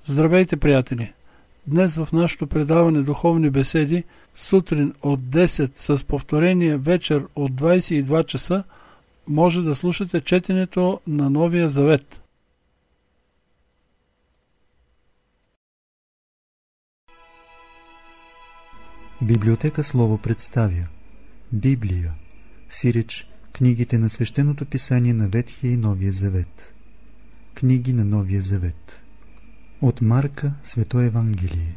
Здравейте, приятели! Днес в нашето предаване Духовни беседи, сутрин от 10 с повторение вечер от 22 часа, може да слушате четенето на Новия Завет. Библиотека Слово представя Библия, сиреч книгите на Свещеното писание на Ветхия и Новия Завет. Книги на Новия Завет. От Марка, Свето Евангелие.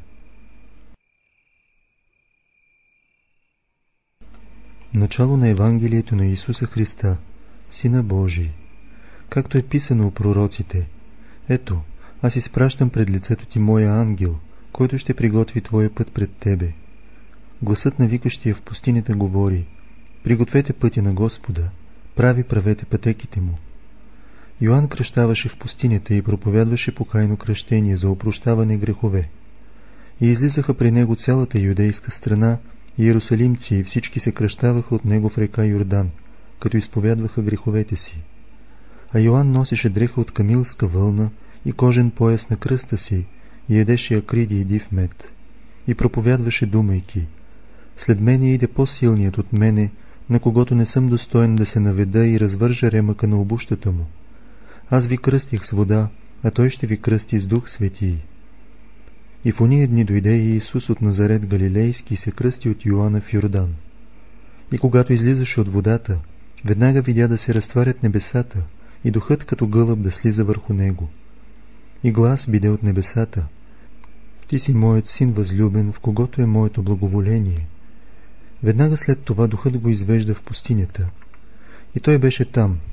Начало на Евангелието на Исуса Христа, Сина Божий. Както е писано у пророците: ето, аз изпращам пред лицето ти моя ангел, който ще приготви твоя път пред тебе. Гласът на викащия в пустинята говори: пригответе пътя на Господа, правете пътеките му. Йоанн кръщаваше в пустинята и проповядваше покайно кръщение за опрощаване грехове. И излизаха при него цялата юдейска страна, и иерусалимци, и всички се кръщаваха от него в река Йордан, като изповядваха греховете си. А Йоанн носеше дреха от камилска вълна и кожен пояс на кръста си, и ядеше акриди и див мед. И проповядваше, думайки: след мене иде по-силният от мене, на когото не съм достоен да се наведа и развържа ремъка на обущата му. Аз ви кръстих с вода, а той ще ви кръсти с Дух Светий. И в ония дни дойде и Исус от Назарет Галилейски и се кръсти от Йоанна в Йордан. И когато излизаше от водата, веднага видя да се разтварят небесата и духът като гълъб да слиза върху него. И глас биде от небесата: ти си моят син възлюбен, в когото е моето благоволение. Веднага след това духът го извежда в пустинята. И той беше там,